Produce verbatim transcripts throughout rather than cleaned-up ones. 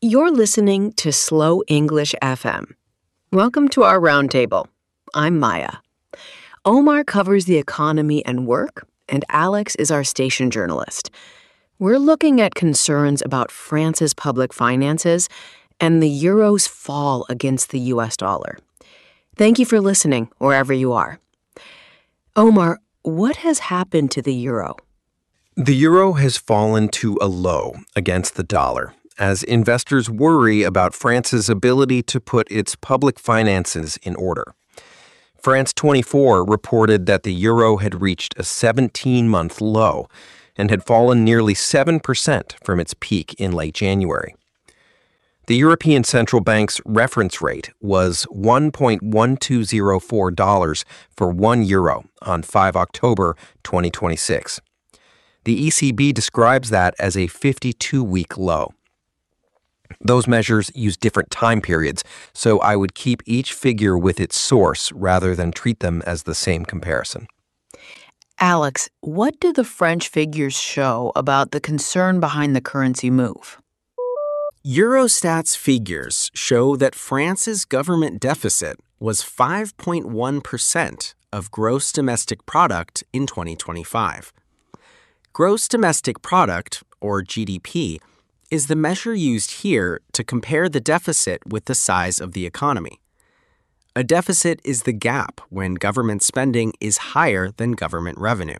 You're listening to Slow English F M. Welcome to our roundtable. I'm Maya. Omar covers the economy and work, and Alex is our station journalist. We're looking at concerns about France's public finances and the euro's fall against the U S dollar. Thank you for listening, wherever you are. Omar, what has happened to the euro? The euro has fallen to a low against the dollar as investors worry about France's ability to put its public finances in order. France twenty-four reported that the euro had reached a seventeen-month low and had fallen nearly seven percent from its peak in late January. The European Central Bank's reference rate was one point one two zero four dollars for one euro on the fifth of October twenty twenty-six. The E C B describes that as a fifty-two-week low. Those measures use different time periods, so I would keep each figure with its source rather than treat them as the same comparison. Alex, what do the French figures show about the concern behind the currency move? Eurostat's figures show that France's government deficit was five point one percent of gross domestic product in twenty twenty-five. Gross domestic product, or G D P, is the measure used here to compare the deficit with the size of the economy. A deficit is the gap when government spending is higher than government revenue.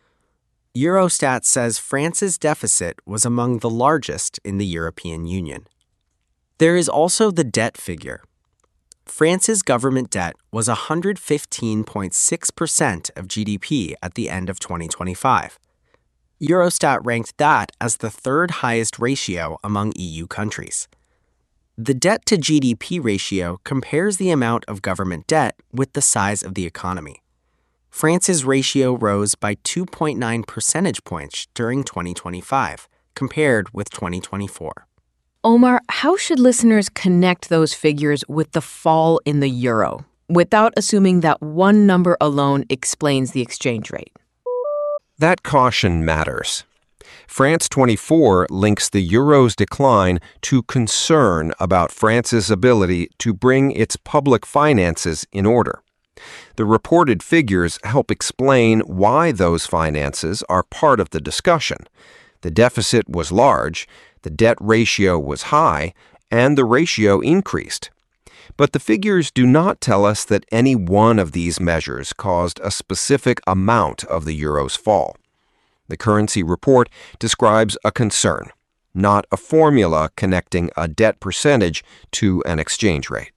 Eurostat says France's deficit was among the largest in the European Union. There is also the debt figure. France's government debt was one hundred fifteen point six percent of G D P at the end of twenty twenty-five. Eurostat ranked that as the third highest ratio among E U countries. The debt to G D P ratio compares the amount of government debt with the size of the economy. France's ratio rose by two point nine percentage points during twenty twenty-five, compared with twenty twenty-four. Omar, how should listeners connect those figures with the fall in the euro, without assuming that one number alone explains the exchange rate? That caution matters. France twenty-four links the euro's decline to concern about France's ability to bring its public finances in order. The reported figures help explain why those finances are part of the discussion. The deficit was large, the debt ratio was high, and the ratio increased. But the figures do not tell us that any one of these measures caused a specific amount of the euro's fall. The currency report describes a concern, not a formula connecting a debt percentage to an exchange rate.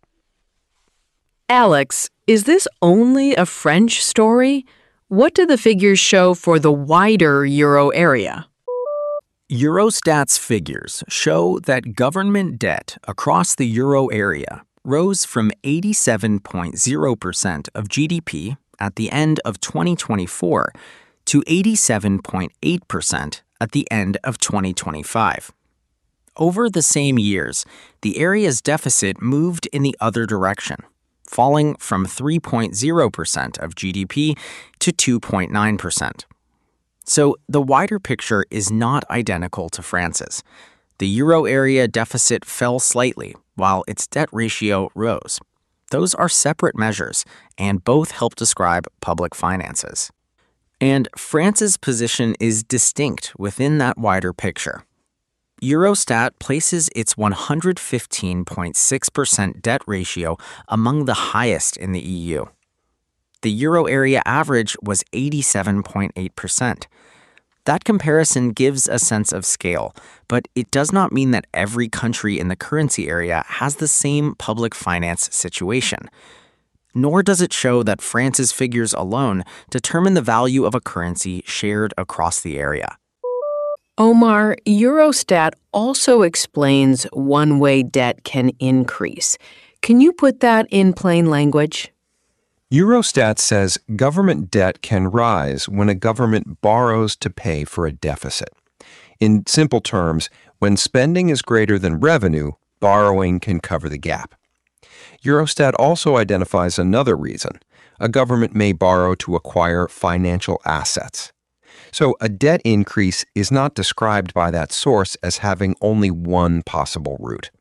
Alex, is this only a French story? What do the figures show for the wider euro area? Eurostat's figures show that government debt across the euro area rose from eighty-seven point zero percent of G D P at the end of twenty twenty-four to eighty-seven point eight percent at the end of twenty twenty-five. Over the same years, the area's deficit moved in the other direction, falling from three point zero percent of G D P to two point nine percent. So the wider picture is not identical to France's. The euro area deficit fell slightly, while its debt ratio rose. Those are separate measures, and both help describe public finances. And France's position is distinct within that wider picture. Eurostat places its one hundred fifteen point six percent debt ratio among the highest in the E U. The euro area average was eighty-seven point eight percent. That comparison gives a sense of scale, but it does not mean that every country in the currency area has the same public finance situation. Nor does it show that France's figures alone determine the value of a currency shared across the area. Omar, Eurostat also explains one way debt can increase. Can you put that in plain language? Eurostat says government debt can rise when a government borrows to pay for a deficit. In simple terms, when spending is greater than revenue, borrowing can cover the gap. Eurostat also identifies another reason. A government may borrow to acquire financial assets. So a debt increase is not described by that source as having only one possible route.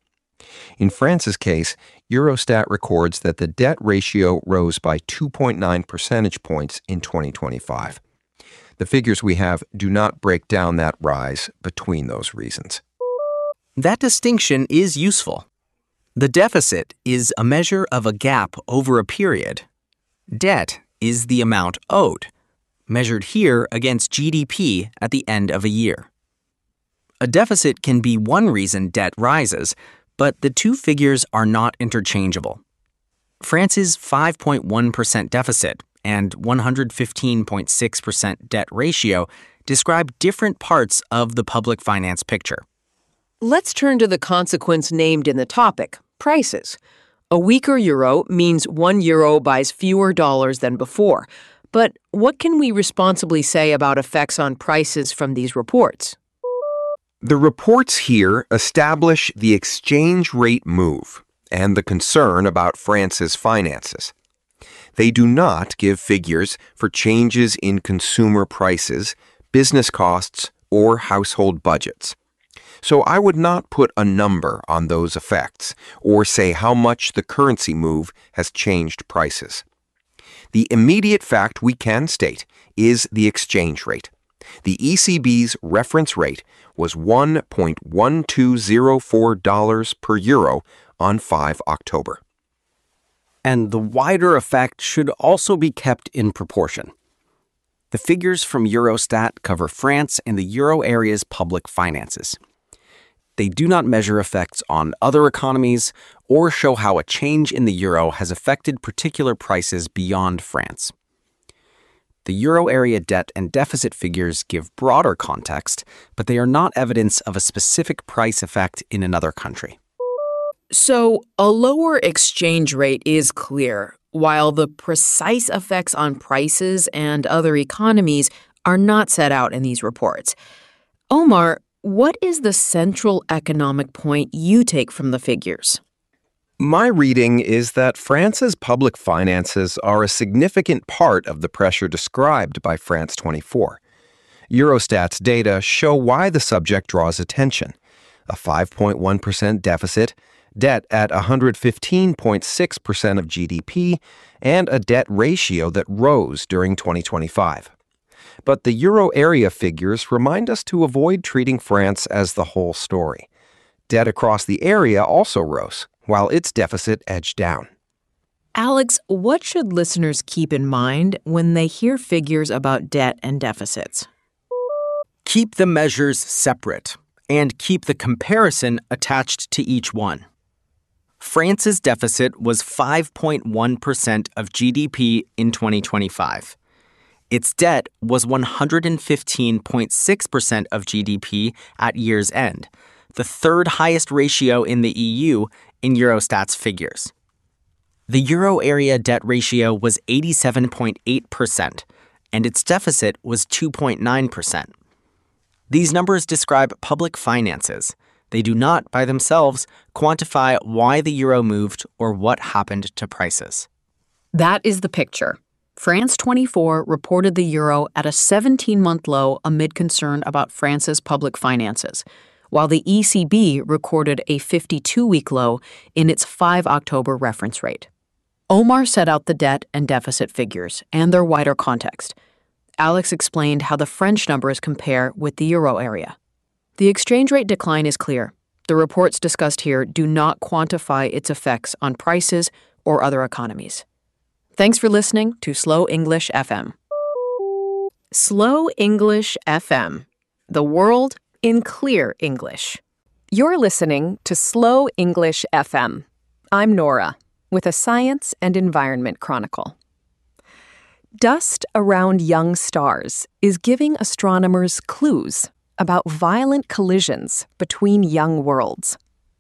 In France's case, Eurostat records that the debt ratio rose by two point nine percentage points in twenty twenty-five. The figures we have do not break down that rise between those reasons. That distinction is useful. The deficit is a measure of a gap over a period. Debt is the amount owed, measured here against G D P at the end of a year. A deficit can be one reason debt rises, but the two figures are not interchangeable. France's five point one percent deficit and one hundred fifteen point six percent debt ratio describe different parts of the public finance picture. Let's turn to the consequence named in the topic, prices. A weaker euro means one euro buys fewer dollars than before. But what can we responsibly say about effects on prices from these reports? The reports here establish the exchange rate move and the concern about France's finances. They do not give figures for changes in consumer prices, business costs, or household budgets. So I would not put a number on those effects or say how much the currency move has changed prices. The immediate fact we can state is the exchange rate. The E C B's reference rate was one point one two zero four dollars per euro on the fifth of October. And the wider effect should also be kept in proportion. The figures from Eurostat cover France and the euro area's public finances. They do not measure effects on other economies or show how a change in the euro has affected particular prices beyond France. The euro area debt and deficit figures give broader context, but they are not evidence of a specific price effect in another country. So, a lower exchange rate is clear, while the precise effects on prices and other economies are not set out in these reports. Omar, what is the central economic point you take from the figures? My reading is that France's public finances are a significant part of the pressure described by France twenty-four. Eurostat's data show why the subject draws attention. A five point one percent deficit, debt at one hundred fifteen point six percent of G D P, and a debt ratio that rose during twenty twenty-five. But the euro area figures remind us to avoid treating France as the whole story. Debt across the area also rose, while its deficit edged down. Alex, what should listeners keep in mind when they hear figures about debt and deficits? Keep the measures separate and keep the comparison attached to each one. France's deficit was five point one percent of G D P in twenty twenty-five. Its debt was one hundred fifteen point six percent of G D P at year's end, the third highest ratio in the E U in Eurostat's figures. The euro area debt ratio was eighty-seven point eight percent, and its deficit was two point nine percent. These numbers describe public finances. They do not, by themselves, quantify why the euro moved or what happened to prices. That is the picture. France twenty-four reported the euro at a seventeen-month low amid concern about France's public finances, while the E C B recorded a fifty-two-week low in its the fifth of October reference rate. Omar set out the debt and deficit figures and their wider context. Alex explained how the French numbers compare with the euro area. The exchange rate decline is clear. The reports discussed here do not quantify its effects on prices or other economies. Thanks for listening to Slow English F M. Slow English F M. The world in clear English. You're listening to Slow English F M. I'm Nora, with a Science and Environment Chronicle. Dust around young stars is giving astronomers clues about violent collisions between young worlds.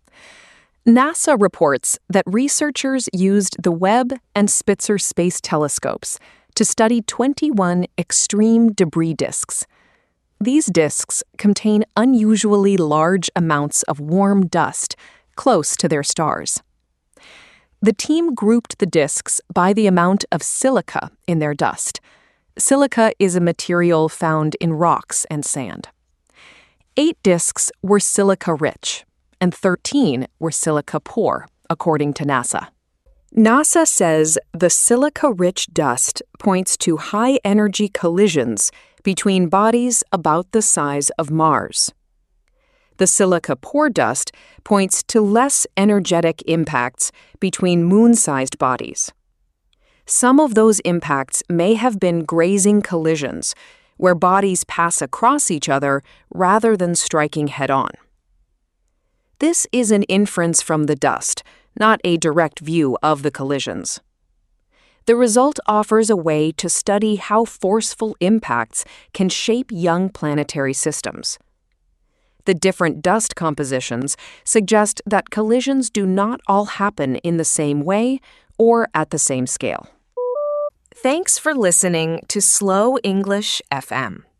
NASA reports that researchers used the Webb and Spitzer space telescopes to study twenty-one extreme debris disks. These disks contain unusually large amounts of warm dust close to their stars. The team grouped the disks by the amount of silica in their dust. Silica is a material found in rocks and sand. Eight disks were silica-rich, and thirteen were silica-poor, according to NASA. NASA says the silica-rich dust points to high-energy collisions between bodies about the size of Mars. The silica-poor dust points to less energetic impacts between moon-sized bodies. Some of those impacts may have been grazing collisions, where bodies pass across each other rather than striking head-on. This is an inference from the dust, not a direct view of the collisions. The result offers a way to study how forceful impacts can shape young planetary systems. The different dust compositions suggest that collisions do not all happen in the same way or at the same scale. Thanks for listening to Slow English F M.